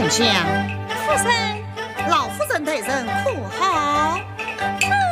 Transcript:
丞相， 夫人，老夫人待人可好？